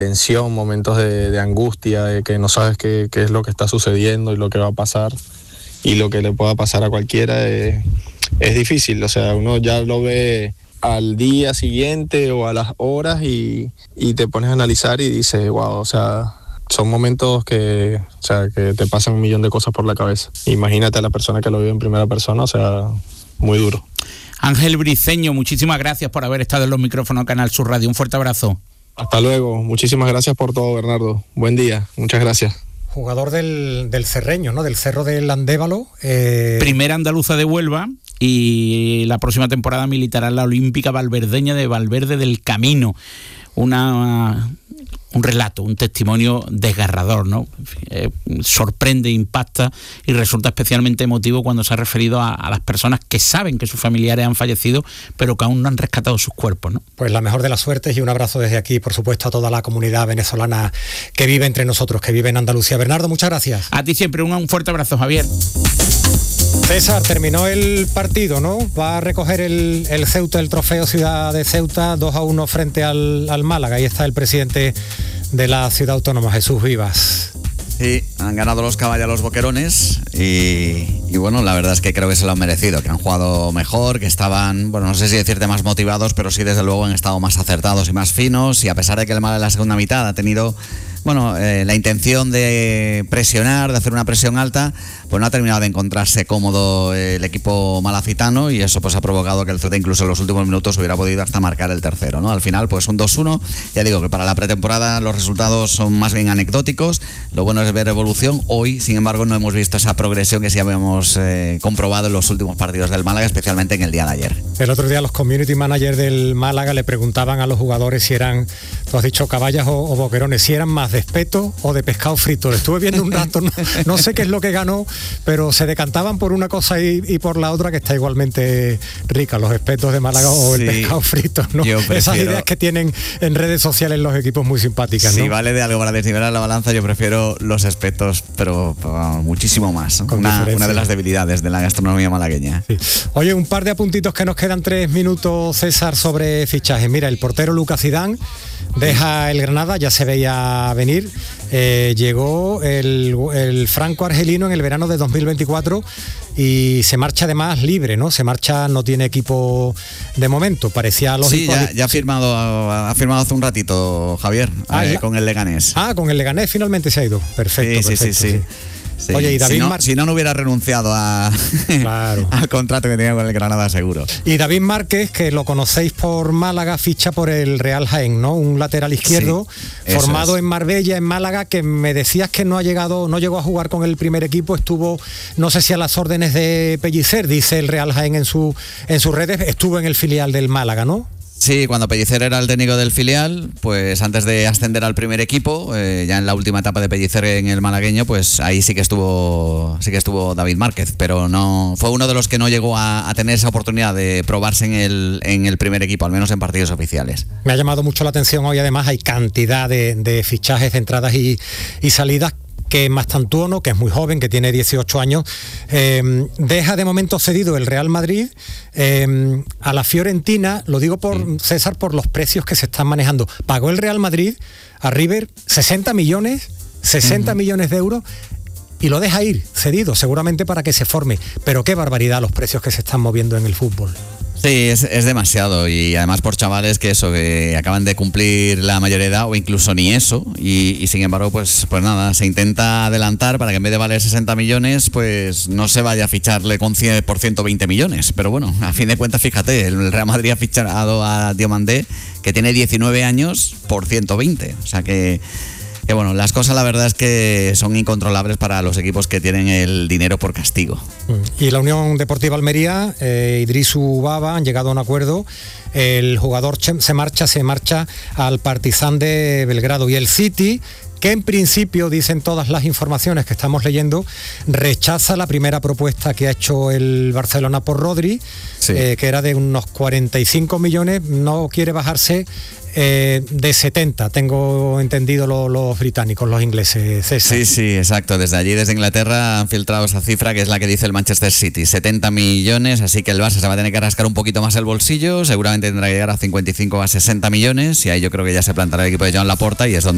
tensión, momentos de angustia, de que no sabes qué es lo que está sucediendo y lo que va a pasar y lo que le pueda pasar a cualquiera, es difícil. O sea, uno ya lo ve al día siguiente o a las horas y te pones a analizar y dices, wow, o sea, son momentos que te pasan 1.000.000 de cosas por la cabeza. Imagínate a la persona que lo vive en primera persona, o sea, muy duro. Ángel Briceño, muchísimas gracias por haber estado en los micrófonos de Canal Sur Radio. Un fuerte abrazo. Hasta luego. Muchísimas gracias por todo, Bernardo. Buen día. Muchas gracias. Jugador del Cerreño, ¿no? Del Cerro del Andévalo. Primera andaluza de Huelva y la próxima temporada militará en la Olímpica Valverdeña de Valverde del Camino. Un relato, un testimonio desgarrador, ¿no? Sorprende, impacta y resulta especialmente emotivo cuando se ha referido a las personas que saben que sus familiares han fallecido, pero que aún no han rescatado sus cuerpos, ¿no? Pues la mejor de las suertes y un abrazo desde aquí, por supuesto, a toda la comunidad venezolana que vive entre nosotros, que vive en Andalucía. Bernardo, muchas gracias. A ti siempre, un fuerte abrazo, Javier. César, terminó el partido, ¿no? Va a recoger el Ceuta, el trofeo Ciudad de Ceuta, 2-1 frente al Málaga. Ahí está el presidente de la Ciudad Autónoma, Jesús Vivas. Sí, han ganado los caballos los boquerones y bueno, la verdad es que creo que se lo han merecido, que han jugado mejor, que estaban, bueno, no sé si decirte más motivados, pero sí desde luego han estado más acertados y más finos, y a pesar de que el Málaga en la segunda mitad ha tenido, bueno, la intención de presionar, de hacer una presión alta, pues no ha terminado de encontrarse cómodo el equipo malacitano, y eso pues ha provocado que el Ceuta incluso en los últimos minutos hubiera podido hasta marcar el tercero, ¿no? Al final pues un 2-1, ya digo que para la pretemporada los resultados son más bien anecdóticos, lo bueno es ver evolución. Hoy, sin embargo, no hemos visto esa progresión que sí habíamos comprobado en los últimos partidos del Málaga, especialmente en el día de ayer. El otro día los community managers del Málaga le preguntaban a los jugadores si eran, tú has dicho caballas o boquerones, si eran más de espeto o de pescado frito. Estuve viendo un rato, no sé qué es lo que ganó, pero se decantaban por una cosa y por la otra, que está igualmente rica, los espetos de Málaga o el pescado frito, ¿no? Esas ideas que tienen en redes sociales los equipos muy simpáticas, ¿no? Si vale de algo para desnivelar la balanza, yo prefiero los espetos, pero muchísimo más. Una de las debilidades de la gastronomía malagueña. Sí. Oye, un par de apuntitos que nos quedan 3 minutos, César, sobre fichajes. Mira, el portero Lucas Zidane deja el Granada, ya se veía venir. Llegó el franco-argelino en el verano de 2024 y se marcha además libre, ¿no? Se marcha, no tiene equipo de momento, parecía lógico. Sí, ya ha firmado hace un ratito, Javier, con el Leganés. Con el Leganés finalmente se ha ido. Perfecto, sí. Sí. Oye, y David si no hubiera renunciado claro, al contrato que tenía con el Granada, seguro. Y David Márquez, que lo conocéis por Málaga, ficha por el Real Jaén, ¿no? Un lateral izquierdo formado en Marbella, en Málaga, que me decías que no llegó a jugar con el primer equipo, estuvo, no sé si a las órdenes de Pellicer, dice el Real Jaén en sus redes, estuvo en el filial del Málaga, ¿no? Sí, cuando Pellicer era el técnico del filial, pues antes de ascender al primer equipo, ya en la última etapa de Pellicer en el malagueño, pues ahí sí que estuvo David Márquez, pero no fue uno de los que no llegó a tener esa oportunidad de probarse en el primer equipo, al menos en partidos oficiales. Me ha llamado mucho la atención hoy, además hay cantidad de fichajes, de entradas y salidas, que Mastantuono, que es muy joven, que tiene 18 años, deja de momento cedido el Real Madrid a la Fiorentina, lo digo César, por los precios que se están manejando. Pagó el Real Madrid a River 60 millones de euros y lo deja ir cedido, seguramente para que se forme. Pero qué barbaridad los precios que se están moviendo en el fútbol. Sí, es demasiado, y además por chavales que acaban de cumplir la mayoría de edad o incluso ni eso, y sin embargo pues nada, se intenta adelantar para que en vez de valer 60 millones pues no se vaya a ficharle por 120 millones, pero bueno, a fin de cuentas fíjate, el Real Madrid ha fichado a Diomandé, que tiene 19 años, por 120, o sea que bueno, las cosas la verdad es que son incontrolables para los equipos que tienen el dinero por castigo. Y la Unión Deportiva Almería, Idrisu Baba, han llegado a un acuerdo. El jugador se marcha al Partizan de Belgrado, y el City, que en principio, dicen todas las informaciones que estamos leyendo, rechaza la primera propuesta que ha hecho el Barcelona por Rodri, que era de unos 45 millones, no quiere bajarse de 70, tengo entendido los británicos, los ingleses, César. Sí, exacto, desde Inglaterra han filtrado esa cifra, que es la que dice el Manchester City, 70 millones, así que el Barça se va a tener que rascar un poquito más el bolsillo, seguramente tendrá que llegar a 55 a 60 millones, y ahí yo creo que ya se plantará el equipo de Joan Laporta, y es donde